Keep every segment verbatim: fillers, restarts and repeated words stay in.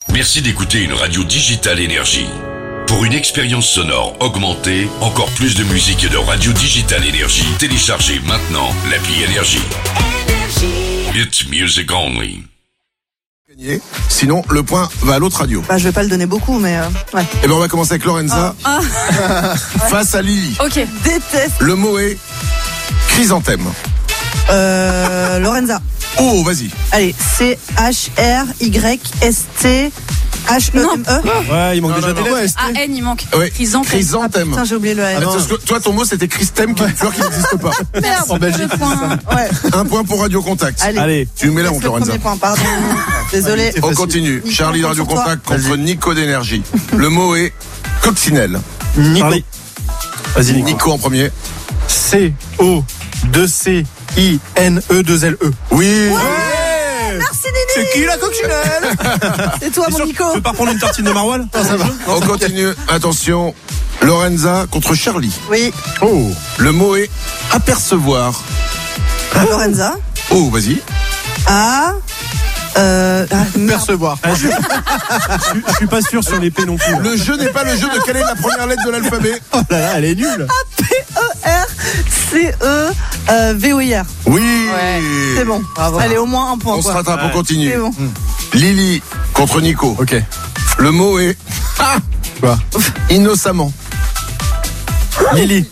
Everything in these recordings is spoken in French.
Merci d'écouter une radio digitale Énergie. Pour une expérience sonore augmentée, encore plus de musique et de radio digitale Énergie, téléchargez maintenant l'appli Énergie. It's music only. Sinon, le point va à l'autre radio. Bah, je vais pas le donner beaucoup, mais euh, ouais. Et ben, on va commencer avec Lorenza. Ah, ah. Face à Lily. Ok, déteste. Le mot est chrysanthème. Euh, Lorenza. Oh, vas-y. Allez, C H R Y S T H E M E. Ouais, il manque Non, déjà non, des non. lettres. Ah, N, il manque. Ouais. Chrysanthème. Chrysanthème. Putain, j'ai oublié le N. Ah, parce que toi, ton mot, c'était Christème, qui est une fleur qui n'existe pas. Merde. En Belgique. Deux points. Ouais. Un point pour Radio Contact. Allez. Allez. Tu nous mets la Laisse honte, le Lorenza. premier point, pardon. Désolé. On continue. Nico, Charlie de on Radio compte sur Contact toi. contre Nico d'énergie. Le mot est coccinelle. Nico. Vas-y, Nico. Nico en premier. C O deux C I N E deux L E. Oui. Merci Nini. C'est qui la coccinelle? C'est toi, mon Nico. Tu peux pas prendre une tartine de maroilles? Non, ça va. On continue. Attention. Lorenza contre Charlie. Oui. Oh. Le mot est apercevoir. Lorenza. Oh, vas-y. A. Euh, ah, merde. Percevoir. Ah, je, je- je suis pas sûr sur les P non plus. Le jeu n'est pas le jeu de quelle est la première lettre de l'alphabet. Oh là là, elle est nulle. P E R C E euh, V O I R. Oui. Ouais. C'est bon. Allez, au moins un point. On se quoi. rattrape, on Ouais. continue. C'est bon. Lily contre Nico. Ok. Le mot est ah, Quoi? innocemment. Lily.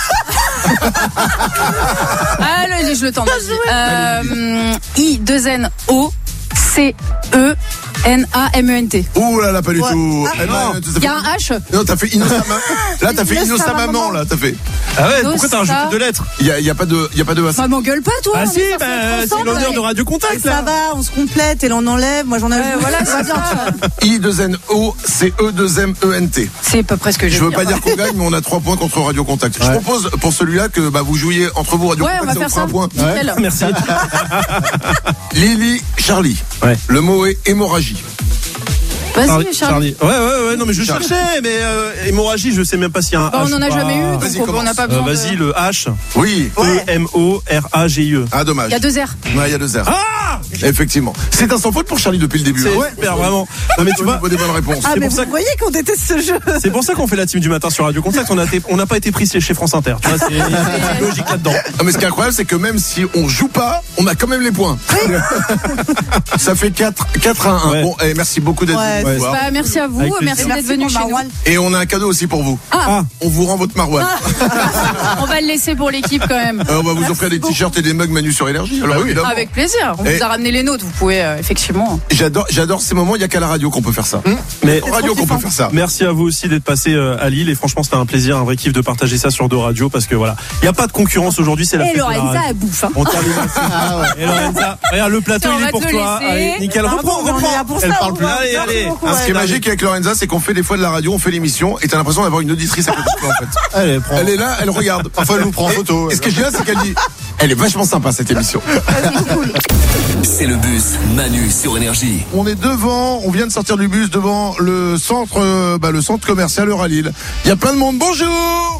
Ah, le, je le tente. Euh, I, deux N, O, C, E, N, A, M, E, N, T. Ouh là là, pas du Ouais. tout. Ah, Eh non. t'as Il y fait- a un H. Non, t'as fait innocemment. Là, t'as fait innocemment, là, t'as fait. Ah ouais, Dos, pourquoi t'as ça. rajouté deux lettres? Il y a, il y a pas de, il y a pas de. Bah, m'engueule pas, toi. Ah on si, est censé bah, être c'est ensemble, l'honneur ouais. de Radio Contact Ça là. va, on se complète et l'on enlève. Moi, j'en ai. Ouais, voilà, c'est bien. ça. I deux N O C E deux M E N T. C'est à peu près ce que Je j'ai veux dit, pas hein. dire qu'on gagne, mais on a trois points contre Radio Contact. Je Ouais. propose pour celui-là que bah, vous jouiez entre vous Radio Ouais, on va Contact, faire ça vous ça. fera un point. Nickel. Merci. Lily, Charlie. Ouais. Le mot est hémorragie. Vas-y, Charlie. Ouais, ouais, ouais, non, mais je Charlie. cherchais, mais euh, hémorragie, je sais même pas s'il y a un Bah, H. on en a ou pas. jamais eu, Vas-y, donc on commence. n'a pas Euh, besoin. de- Vas-y, le H. Oui. Ouais. E M O R A G I E. Ah, dommage. Il y a deux R. Ouais, il y a deux R. Ah Effectivement. C'est un sans faute pour Charlie depuis le début. C'est hein. super, vraiment. Non, mais tu Au vois, niveau des bonnes réponses. Ah, C'est mais pour vous ça que- voyez qu'on déteste ce jeu. c'est pour ça qu'on fait la team du matin sur Radio Contact. On a été- on n'a pas été pris chez France Inter. Tu vois, c'est il y a une logique là-dedans. Ah, mais ce qui est incroyable, c'est que même si on joue pas, on a quand même les points. Ça fait quatre, quatre à un. Ouais. Bon, eh, merci beaucoup d'être Ouais, venu nous c'est voir. Bah, merci à vous. Avec plaisir. Merci d'être venu chez nous. Et on a un cadeau aussi pour vous. Ah, On vous rend votre maroilles. On va le laisser pour l'équipe quand même. Euh, on va vous offrir des t-shirts et des mugs Manu sur énergie. Alors, évidemment. Avec plaisir. On Et- vous a ramené les nôtres. Vous pouvez euh, effectivement. J'adore, j'adore ces moments. Il y a qu'à la radio qu'on peut faire ça. mais En radio qu'on peut faire ça. merci à vous aussi d'être passé euh, à Lille. Et franchement, c'était un plaisir, un vrai kiff de partager ça sur deux radios parce que voilà, il n'y a pas de concurrence aujourd'hui. C'est la Et fête de la Lorenza, radio. elle bouffe. Hein. On termine là-dessus. Et Lorenza, regarde le plateau, On il va est pour te toi. laisser. Allez, nickel, Pardon, reprends, on est reprends. là pour Elle ça, parle on plus. va- Allez, Merci allez. beaucoup, Ah, ce qui est ouais. magique avec Lorenza, c'est qu'on fait des fois de la radio, on fait l'émission, et t'as l'impression d'avoir une auditrice à côté de toi, en fait. Allez, prends. Elle est là, elle regarde. Parfois, elle nous prend en Et- photo. Et ce que je dis là, c'est qu'elle dit, elle est vachement sympa, cette émission. C'est le bus Manu sur Énergie. On est devant, on vient de sortir du bus devant le centre, euh, bah, le centre commercial Euralille. Il y a plein de monde. Bonjour.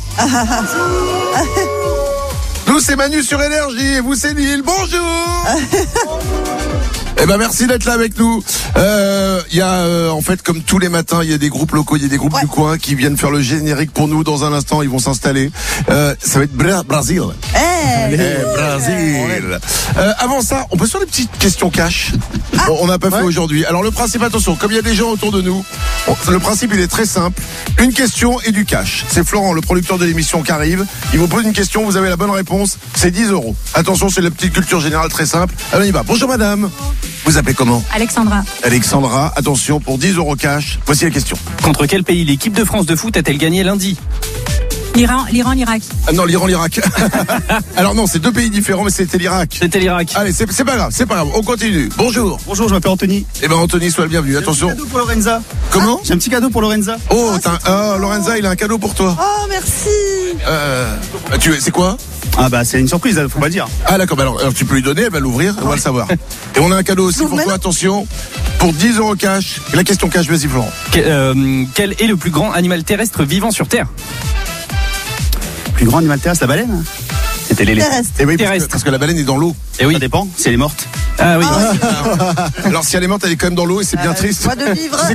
Nous c'est Manu sur Énergie et vous c'est Lille. Bonjour. Eh ben merci d'être là avec nous. Euh, Il y a euh, en fait comme tous les matins, il y a des groupes locaux, il y a des groupes Ouais. du coin qui viennent faire le générique pour nous. Dans un instant, ils vont s'installer. Euh, ça va être Bra- Brésil. Eh, Eh, Brésil. Euh, avant ça, on peut faire des petites questions cash. Bon, on n'a pas fait aujourd'hui. Alors le principe, attention, comme il y a des gens autour de nous, on- le principe il est très simple. Une question et du cash. C'est Florent, le producteur de l'émission, qui arrive. Il vous pose une question, vous avez la bonne réponse, c'est dix euros. Attention, c'est la petite culture générale très simple. Alors on y va. Bonjour madame. Vous appelez comment? Alexandra. Alexandra. Attention, pour dix euros cash, voici la question. Contre quel pays l'équipe de France de foot a-t-elle gagné lundi? L'Iran, l'Iran, l'Irak. Ah non, l'Iran, l'Irak. Alors non, c'est deux pays différents, mais c'était l'Irak. C'était l'Irak. Allez, c'est c'est pas grave, c'est pas grave. On continue. Bonjour. Bonjour, je m'appelle Anthony. Eh ben Anthony, sois le bienvenu. Attention. J'ai un cadeau pour Lorenza. Comment? J'ai un petit cadeau pour Lorenza. Oh, t'as un- ah, Lorenza, il a un cadeau pour toi. Oh, merci. Euh, tu c'est quoi? Ah bah c'est une surprise, faut pas le dire. Ah d'accord, bah alors, alors tu peux lui donner, elle va l'ouvrir, on va le savoir. Et on a un cadeau aussi L'ouvre pour toi, maintenant. attention, pour dix euros cash. La question cash, vas-y Florent. Que- euh, quel est le plus grand animal terrestre vivant sur Terre? Le plus grand animal terrestre, la baleine. C'était l'éléphant. Terrestre. Eh oui, parce que, Terrestre. parce que la baleine est dans l'eau. Eh oui. Ça dépend, si elle est morte. Ah oui. Alors si elle est morte, elle est quand même dans l'eau et c'est bien Euh, triste. joie de vivre.